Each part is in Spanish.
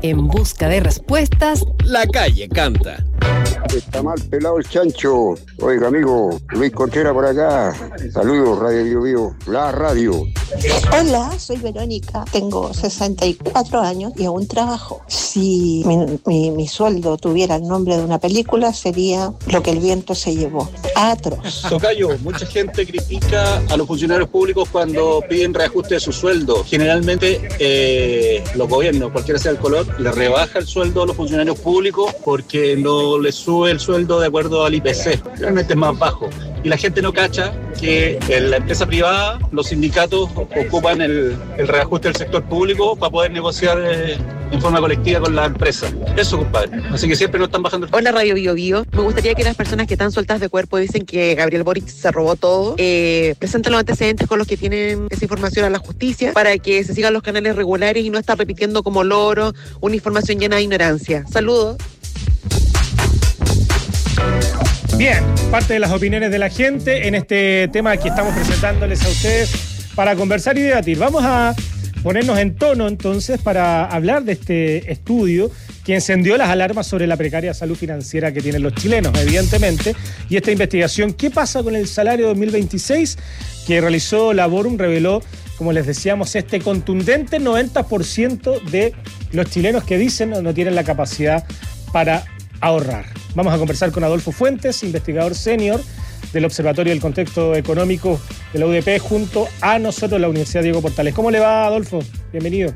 En busca de respuestas, la calle canta. Está mal pelado el chancho. Oiga, amigo, Luis Contreras por acá. Saludos, Radio Bio Bio, la radio. Hola, soy Verónica, tengo 64 años y aún trabajo. Si mi sueldo tuviera el nombre de una película, sería Lo que el viento se llevó. Atroz. Tocayo, mucha gente critica a los funcionarios públicos cuando piden reajuste de su sueldo. Generalmente los gobiernos, cualquiera sea el color, le rebaja el sueldo a los funcionarios públicos porque no les sube el sueldo de acuerdo al IPC. Realmente es más bajo. Y la gente no cacha que en la empresa privada los sindicatos ocupan el reajuste del sector público para poder negociar en forma colectiva con la empresa. Eso, compadre. Así que siempre nos están bajando. Hola, Radio Bio Bio. Me gustaría que las personas que están sueltas de cuerpo dicen que Gabriel Boric se robó todo, presenten los antecedentes con los que tienen esa información a la justicia para que se sigan los canales regulares y no estar repitiendo como loro una información llena de ignorancia. Saludos. Bien, parte de las opiniones de la gente en este tema que estamos presentándoles a ustedes para conversar y debatir. Vamos a ponernos en tono entonces para hablar de este estudio que encendió las alarmas sobre la precaria salud financiera que tienen los chilenos, evidentemente, y esta investigación, ¿qué pasa con el salario 2026? Que realizó Laborum, reveló, como les decíamos, este contundente 90% de los chilenos que dicen no tienen la capacidad para ahorrar. Vamos a conversar con Adolfo Fuentes, investigador senior del Observatorio del Contexto Económico de la UDP, junto a nosotros, la Universidad Diego Portales. ¿Cómo le va, Adolfo? Bienvenido.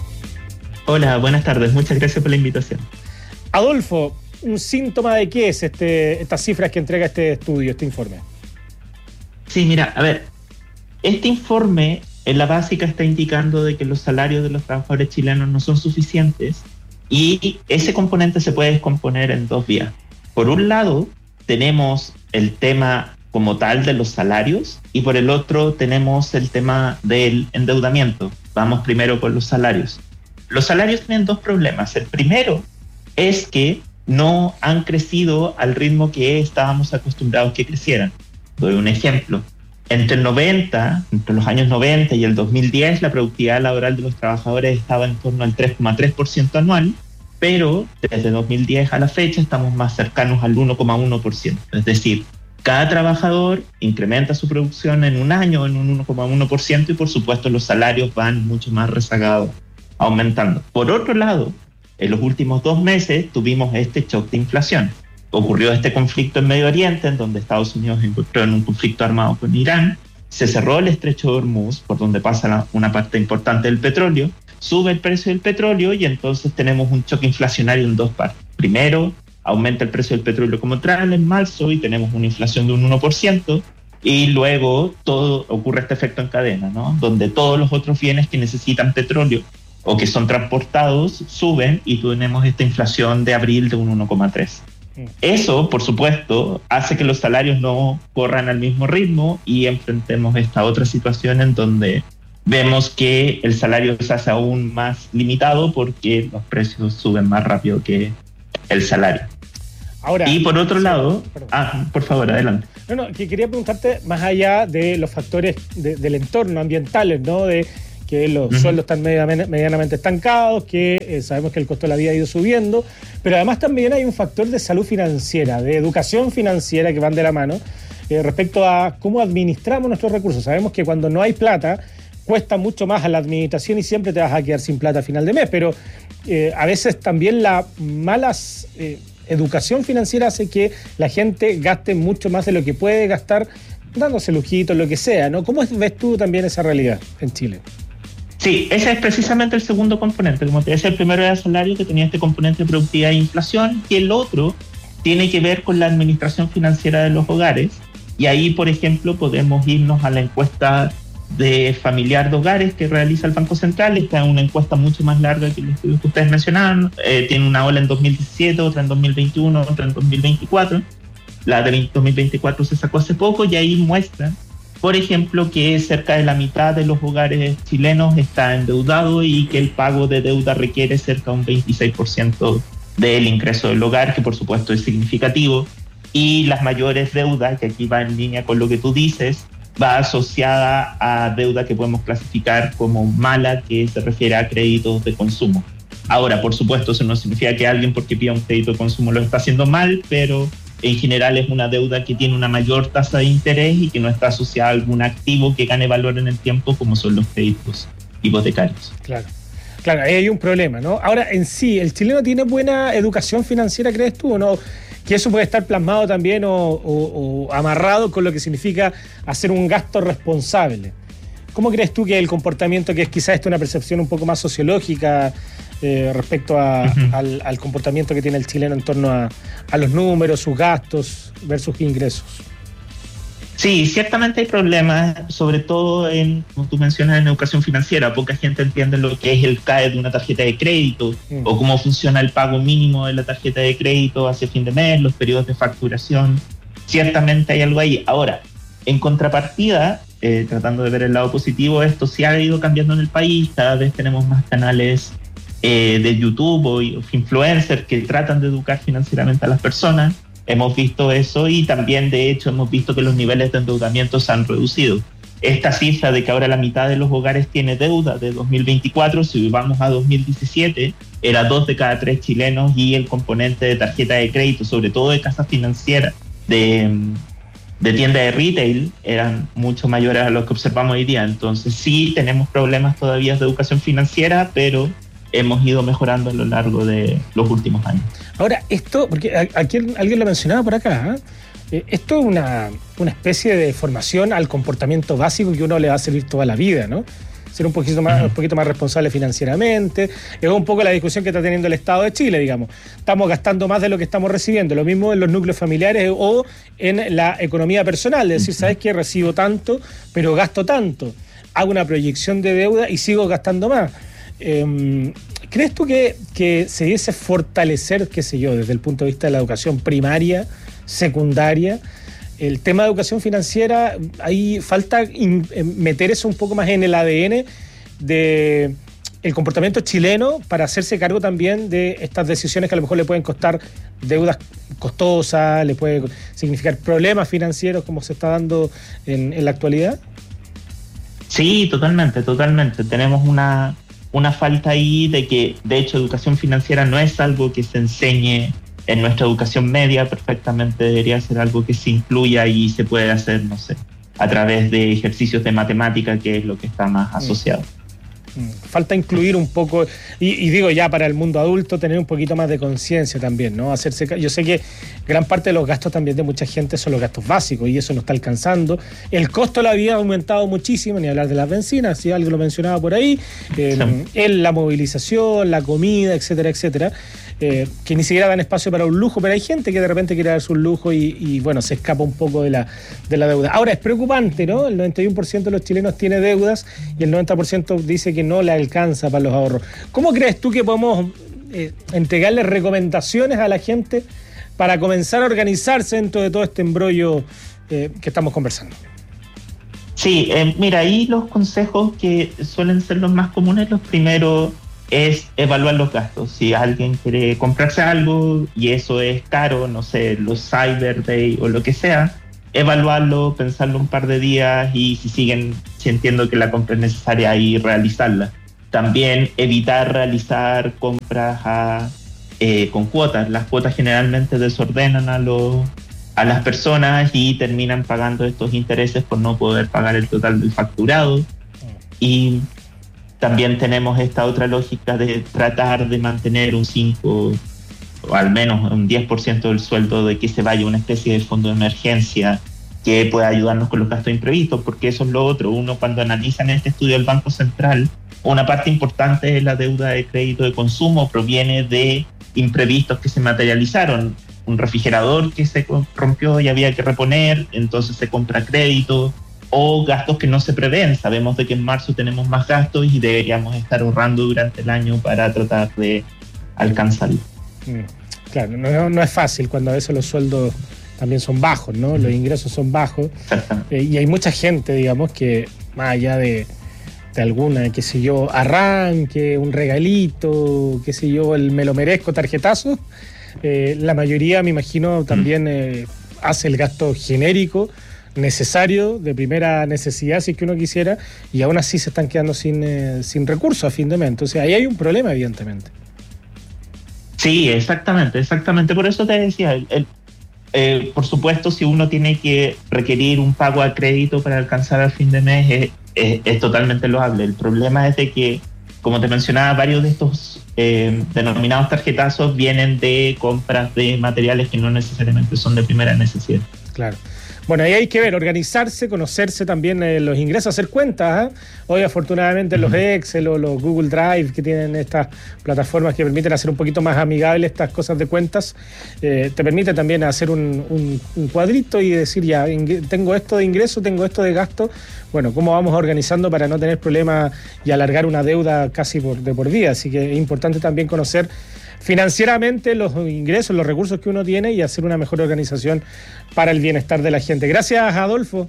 Hola, buenas tardes. Muchas gracias por la invitación. Adolfo, ¿un síntoma de qué es estas cifras que entrega este estudio, este informe? Sí, mira, a ver, este informe en la básica está indicando de que los salarios de los trabajadores chilenos no son suficientes y ese componente se puede descomponer en dos vías. Por un lado, tenemos el tema como tal de los salarios y por el otro tenemos el tema del endeudamiento. Vamos primero con los salarios. Los salarios tienen dos problemas. El primero es que no han crecido al ritmo que estábamos acostumbrados que crecieran. Doy un ejemplo. Entre los años 90 y el 2010, la productividad laboral de los trabajadores estaba en torno al 3,3% anual, pero desde 2010 a la fecha estamos más cercanos al 1,1%. Es decir, cada trabajador incrementa su producción en un año en un 1,1% y por supuesto los salarios van mucho más rezagados, aumentando. Por otro lado, en los últimos 2 meses tuvimos este shock de inflación. Ocurrió este conflicto en Medio Oriente, en donde Estados Unidos encontró en un conflicto armado con Irán, se cerró el estrecho de Hormuz, por donde pasa una parte importante del petróleo, sube el precio del petróleo y entonces tenemos un choque inflacionario en dos partes. Primero, aumenta el precio del petróleo como tal en marzo y tenemos una inflación de un 1%, y luego todo ocurre este efecto en cadena, ¿no? Donde todos los otros bienes que necesitan petróleo o que son transportados suben y tenemos esta inflación de abril de un 1,3%. Eso, por supuesto, hace que los salarios no corran al mismo ritmo y enfrentemos esta otra situación en donde vemos que el salario se hace aún más limitado porque los precios suben más rápido que el salario. Ahora, y por otro lado... por favor, adelante. Que quería preguntarte, más allá de los factores del entorno ambientales, ¿no? De que los sueldos están medianamente estancados, que sabemos que el costo de la vida ha ido subiendo, pero además también hay un factor de salud financiera, de educación financiera que van de la mano, respecto a cómo administramos nuestros recursos. Sabemos que cuando no hay plata, cuesta mucho más a la administración y siempre te vas a quedar sin plata a final de mes, pero a veces también la mala educación financiera hace que la gente gaste mucho más de lo que puede gastar, dándose lujitos, lo que sea, ¿no? ¿Cómo ves tú también esa realidad en Chile? Sí, ese es precisamente el segundo componente. Como te decía, el primero era el salario, que tenía este componente de productividad e inflación, y el otro tiene que ver con la administración financiera de los hogares. Y ahí, por ejemplo, podemos irnos a la encuesta de familiar de hogares que realiza el Banco Central. Esta es una encuesta mucho más larga que el estudio que ustedes mencionaron. Tiene una ola en 2017, otra en 2021, otra en 2024. La de 2024 se sacó hace poco y ahí muestra, por ejemplo, que cerca de la mitad de los hogares chilenos está endeudado y que el pago de deuda requiere cerca de un 26% del ingreso del hogar, que por supuesto es significativo. Y las mayores deudas, que aquí va en línea con lo que tú dices, va asociada a deuda que podemos clasificar como mala, que se refiere a créditos de consumo. Ahora, por supuesto, eso no significa que alguien porque pida un crédito de consumo lo está haciendo mal, pero en general es una deuda que tiene una mayor tasa de interés y que no está asociada a algún activo que gane valor en el tiempo, como son los créditos hipotecarios. Claro, ahí hay un problema, ¿no? Ahora, en sí, ¿el chileno tiene buena educación financiera, crees tú, o no? Que eso puede estar plasmado también o amarrado con lo que significa hacer un gasto responsable. ¿Cómo crees tú que el comportamiento, que es quizás una percepción un poco más sociológica respecto al comportamiento que tiene el chileno en torno a los números, sus gastos versus ingresos? Sí, ciertamente hay problemas, sobre todo como tú mencionas, en educación financiera. Poca gente entiende lo que es el CAE de una tarjeta de crédito o cómo funciona el pago mínimo de la tarjeta de crédito hacia fin de mes, los periodos de facturación. Ciertamente hay algo ahí. Ahora, en contrapartida, tratando de ver el lado positivo, esto sí ha ido cambiando en el país. Cada vez tenemos más canales de YouTube o influencers que tratan de educar financieramente a las personas. Hemos visto eso y también, de hecho, hemos visto que los niveles de endeudamiento se han reducido. Esta cifra de que ahora la mitad de los hogares tiene deuda de 2024, si vamos a 2017, era 2 de cada 3 chilenos, y el componente de tarjeta de crédito, sobre todo de casas financieras, de tienda de retail, eran mucho mayores a los que observamos hoy día. Entonces sí tenemos problemas todavía de educación financiera, pero hemos ido mejorando a lo largo de los últimos años. Ahora, esto, porque aquí alguien lo mencionaba por acá, esto es una especie de formación al comportamiento básico que uno le va a servir toda la vida, ¿no? Ser un poquito más responsable financieramente. Es un poco la discusión que está teniendo el Estado de Chile, digamos. Estamos gastando más de lo que estamos recibiendo. Lo mismo en los núcleos familiares o en la economía personal. Es decir, ¿sabes qué? Recibo tanto, pero gasto tanto. Hago una proyección de deuda y sigo gastando más. ¿Crees tú que se diese fortalecer, qué sé yo, desde el punto de vista de la educación primaria, secundaria, el tema de educación financiera? Ahí falta meter eso un poco más en el ADN de el comportamiento chileno para hacerse cargo también de estas decisiones que a lo mejor le pueden costar deudas costosas, le puede significar problemas financieros como se está dando en la actualidad. Sí, totalmente. Tenemos una falta ahí de que, de hecho, educación financiera no es algo que se enseñe en nuestra educación media. Perfectamente debería ser algo que se incluya y se puede hacer, no sé, a través de ejercicios de matemática, que es lo que está más asociado. Falta incluir un poco, y digo ya para el mundo adulto, tener un poquito más de conciencia también, ¿no? Yo sé que gran parte de los gastos también de mucha gente son los gastos básicos y eso no está alcanzando. El costo de la vida ha aumentado muchísimo, ni hablar de las bencinas, si alguien lo mencionaba por ahí, la movilización, la comida, etcétera, que ni siquiera dan espacio para un lujo, pero hay gente que de repente quiere darse un lujo y bueno, se escapa un poco de la deuda. Ahora, es preocupante, ¿no? El 91% de los chilenos tiene deudas y el 90% dice que no le alcanza para los ahorros. ¿Cómo crees tú que podemos entregarle recomendaciones a la gente para comenzar a organizarse dentro de todo este embrollo que estamos conversando? Sí, mira, ahí los consejos que suelen ser los más comunes, los primeros es evaluar los gastos. Si alguien quiere comprarse algo y eso es caro, no sé, los Cyber Day o lo que sea, evaluarlo, pensarlo un par de días y si entiendo que la compra es necesaria, ahí realizarla. También evitar realizar compras con cuotas. Las cuotas generalmente desordenan a las personas y terminan pagando estos intereses por no poder pagar el total del facturado. Y también tenemos esta otra lógica de tratar de mantener un 5 o al menos un 10% del sueldo, de que se vaya una especie de fondo de emergencia que pueda ayudarnos con los gastos imprevistos, porque eso es lo otro. Uno, cuando analiza en este estudio del Banco Central, una parte importante de la deuda de crédito de consumo proviene de imprevistos que se materializaron. Un refrigerador que se rompió y había que reponer, entonces se compra crédito, o gastos que no se prevén. Sabemos de que en marzo tenemos más gastos y deberíamos estar ahorrando durante el año para tratar de alcanzarlo. Claro, no es fácil cuando a veces los sueldos también son bajos, ¿no? Los ingresos son bajos. Y hay mucha gente, digamos, que más allá de alguna, qué sé yo, arranque, un regalito, qué sé yo, el me lo merezco tarjetazo, la mayoría, me imagino, también hace el gasto genérico necesario, de primera necesidad, si es que uno quisiera, y aún así se están quedando sin recursos a fin de mes. Entonces ahí hay un problema, evidentemente. Sí, exactamente. Por eso te decía, por supuesto, si uno tiene que requerir un pago a crédito para alcanzar al fin de mes, es totalmente loable. El problema es de que, como te mencionaba, varios de estos denominados tarjetazos vienen de compras de materiales que no necesariamente son de primera necesidad. Claro. Bueno, ahí hay que ver, organizarse, conocerse también los ingresos, hacer cuentas. Hoy, afortunadamente, los Excel o los Google Drive, que tienen estas plataformas que permiten hacer un poquito más amigables estas cosas de cuentas, te permite también hacer un cuadrito y decir, ya, tengo esto de ingreso, tengo esto de gasto. Bueno, ¿cómo vamos organizando para no tener problemas y alargar una deuda casi de por vida? Así que es importante también conocer financieramente los ingresos, los recursos que uno tiene y hacer una mejor organización para el bienestar de la gente. Gracias, Adolfo.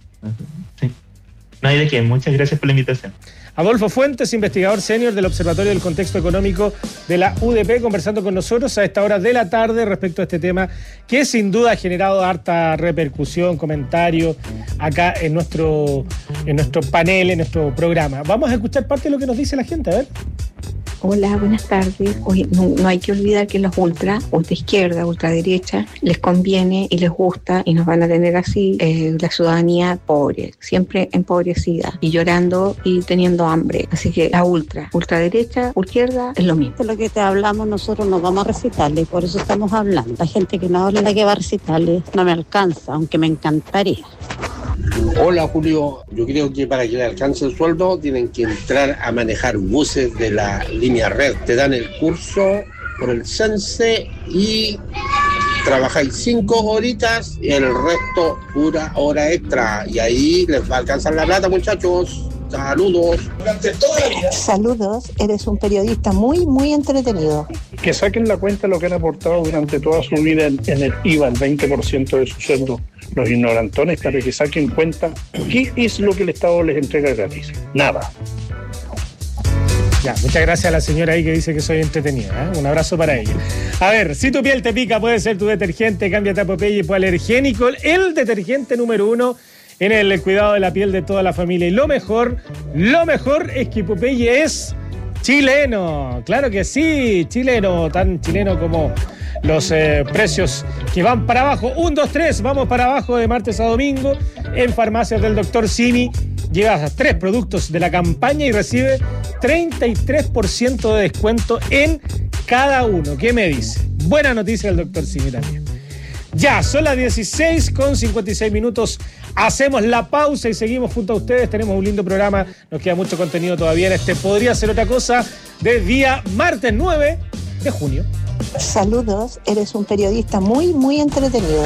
Sí. No hay de qué. Muchas gracias por la invitación. Adolfo Fuentes, investigador senior del Observatorio del Contexto Económico de la UDP, conversando con nosotros a esta hora de la tarde respecto a este tema que sin duda ha generado harta repercusión, comentario acá en nuestro panel, en nuestro programa. Vamos a escuchar parte de lo que nos dice la gente, a ver. Hola, buenas tardes. Oye, no hay que olvidar que los ultra izquierda, ultraderecha, les conviene y les gusta y nos van a tener así la ciudadanía pobre, siempre empobrecida y llorando y teniendo hambre. Así que la ultraderecha, izquierda es lo mismo. De lo que te hablamos nosotros nos vamos a recitarles, por eso estamos hablando. La gente que no habla de que va a recitarles no me alcanza, aunque me encantaría. Hola Julio, yo creo que para que le alcance el sueldo tienen que entrar a manejar buses de la línea red. Te dan el curso por el CENSE y trabajáis 5 horitas y el resto pura hora extra. Y ahí les va a alcanzar la plata, muchachos. Saludos. Saludos, eres un periodista muy, muy entretenido. Que saquen la cuenta de lo que han aportado durante toda su vida en el IVA, el 20% de su sueldo, los ignorantones, para que saquen cuenta qué es lo que el Estado les entrega gratis. Nada. Ya, muchas gracias a la señora ahí que dice que soy entretenida, ¿eh? Un abrazo para ella. A ver, si tu piel te pica, puede ser tu detergente, cámbiate a Popeye Hipoalergénico, el detergente número 1 en el cuidado de la piel de toda la familia. Y lo mejor es que Popeye es chileno. Claro que sí, chileno, tan chileno como los precios que van para abajo. 1, 2, 3, vamos para abajo de martes a domingo en farmacias del Dr. Simi. Llevas a 3 productos de la campaña y recibe 33% de descuento en cada uno. ¿Qué me dice? Buena noticia del Dr. Simi también. Ya, son las 16:56. Hacemos la pausa y seguimos junto a ustedes. Tenemos un lindo programa. Nos queda mucho contenido todavía en este Podría Ser Otra Cosa de día martes 9 de junio. Saludos, eres un periodista muy, muy entretenido.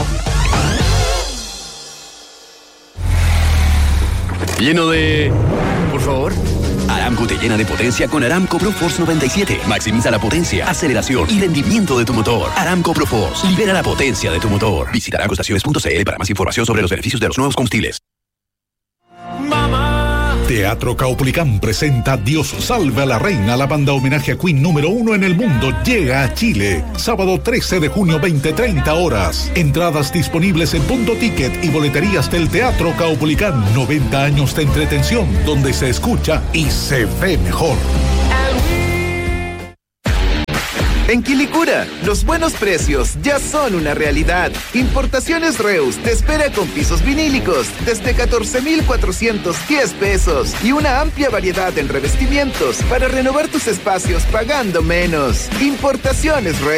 Lleno de... Por favor. Aramco te llena de potencia con Aramco ProForce 97. Maximiza la potencia, aceleración y rendimiento de tu motor. Aramco ProForce. Libera la potencia de tu motor. Visita aramcoestaciones.cl para más información sobre los beneficios de los nuevos combustibles. Teatro Caupolicán presenta Dios salve a la reina. La banda homenaje a Queen número 1 en el mundo llega a Chile. Sábado 13 de junio, 20:30 horas. Entradas disponibles en Punto Ticket y boleterías del Teatro Caupolicán. 90 años de entretención donde se escucha y se ve mejor. En Quilicura, los buenos precios ya son una realidad. Importaciones Reus te espera con pisos vinílicos desde 14,410 pesos y una amplia variedad en revestimientos para renovar tus espacios pagando menos. Importaciones Reus.